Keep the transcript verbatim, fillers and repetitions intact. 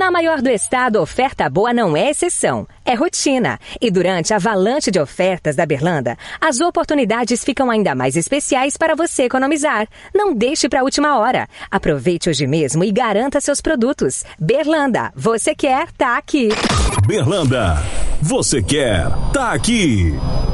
Na maior do estado, oferta boa não é exceção, é rotina. E durante a avalanche de ofertas da Berlanda, as oportunidades ficam ainda mais especiais para você economizar. Não deixe para a última hora. Aproveite hoje mesmo e garanta seus produtos. Berlanda, você quer, tá aqui. Berlanda, você quer, tá aqui.